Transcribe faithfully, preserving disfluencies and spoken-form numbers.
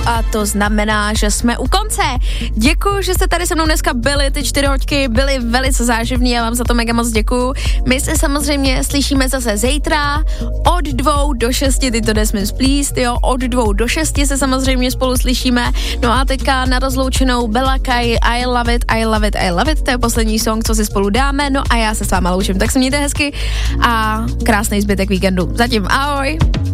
A to znamená, že jsme u konce. Děkuju, že jste tady se mnou dneska byli, ty čtyři hoďky byly velice záživný, já vám za to mega moc děkuju. My se samozřejmě slyšíme zase zítra od dvou do šesti, ty to nesmím splíst, jo, od dvou do šesti se samozřejmě spolu slyšíme. No a teďka na rozloučenou Bella Kai, I love it, I love it, I love it, to je poslední song, co si spolu dáme, no a já se s váma loučím, tak se mějte hezky a krásný zbytek víkendu. Zatím ahoj.